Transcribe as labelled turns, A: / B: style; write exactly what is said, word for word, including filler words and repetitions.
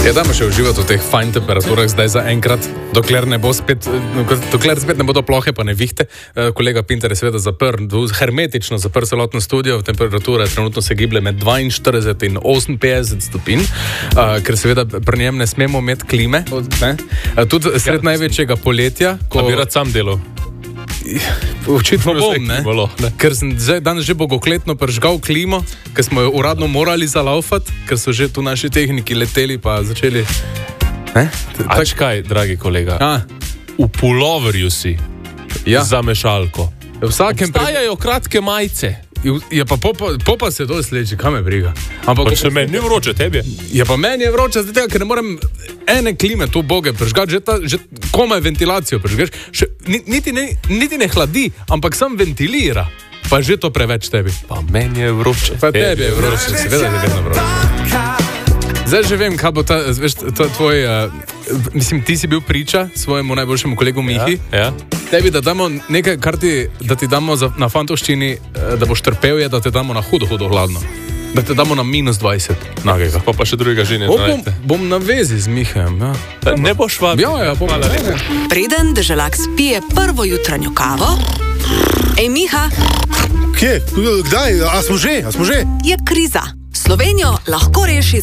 A: Ja, dajmo še uživati v teh fajn temperaturah zdaj za enkrat, dokler ne bo spet, dokler spet ne bodo plohe pa ne vihte. Kolega Pinter je seveda zaprl, hermetično zaprl celotno studio, temperatura trenutno se giblje med dvainštirideset in oseminpetdeset stopinj, ker seveda pri njem ne smemo imeti klime. Ne? Tudi sred največjega poletja,
B: ko bi rad sam delal.
A: Očitno bom, ne?
B: Bolo, ne?
A: Ker sem zdaj, danes že bogokletno pržgal klimo, ker smo jo uradno morali zalaufati, ker so že tu naši tehniki leteli pa začeli. Ne?
B: Ač kaj, dragi kolega?
A: A?
B: V puloverju si
A: ja.
B: Za mešalko. Obstajajo pre... kratke majice.
A: Ja, pa popa, popa se to sleči, kam je briga.
B: Ampak pa če meni ni vroče, tebi je.
A: Ja, pa meni je vroče, zdaj tega, ker ne morem ene klime tu boge pržgati, že, ta, že komaj ventilacijo pržgaš, še, niti, ne, niti ne hladi, ampak sam ventilira, pa že to preveč tebi.
B: Pa meni je vroče.
A: Pa tebi je vroče, seveda je vedno vroče. Zdaj že vem, kaj bo ta, veš, to, tvoj, uh, mislim, ti si bil priča svojemu najboljšemu kolegu Mihi.
B: Ja, ja.
A: Tebi, da damo nekaj, kar ti, da ti damo za, na fantovščini, da boš trpel, je, da te damo na hudo, hudo hladno. Da te damo na minus dvajset nagega.
B: Pa pa še drugega že ne
A: znajte. Bom, bom na vezi z Mihem, ja.
B: Ne boš vabil.
A: Ja, ja, bom na vezi.
C: Preden Deželak spije prvo jutranjo kavo, ej, Miha.
D: Kje? Kdaj? A smo že? A smo že?
C: Je kriza. Slovenijo lahko reši